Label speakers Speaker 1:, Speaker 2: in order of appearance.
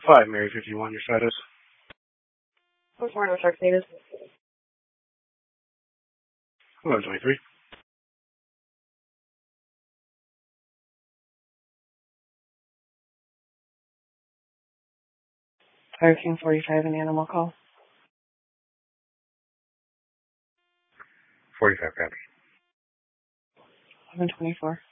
Speaker 1: 5, Mary 51, your status.
Speaker 2: What's more no shark status?
Speaker 1: 1123.
Speaker 2: Hurricane 45, an animal call.
Speaker 1: 45, copy.
Speaker 2: 1124.